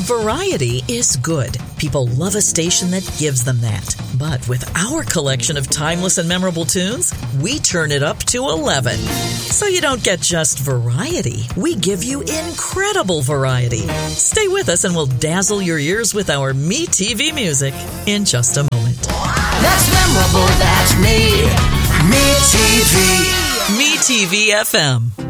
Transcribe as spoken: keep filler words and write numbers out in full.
Variety is good. People love a station that gives them that. But with our collection of timeless and memorable tunes, we turn it up to eleven. So you don't get just variety. We give you incredible variety. Stay with us and we'll dazzle your ears with our Me T V music in just a moment. That's memorable, that's me. Me T V. Me T V F M.